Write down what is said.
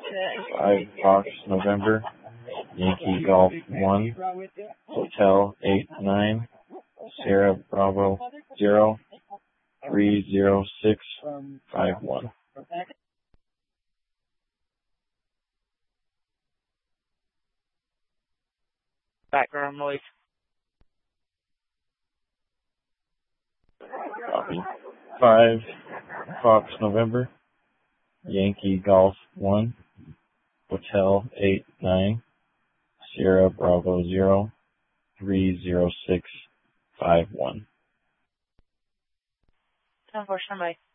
5 Fox November, Yankee Golf 1, Hotel 89, Sierra Bravo 0, 30651. Background noise. Copy. 5 Fox November, Yankee Golf 1, Hotel 89, Sierra Bravo 0, 30651. 10-4, standby.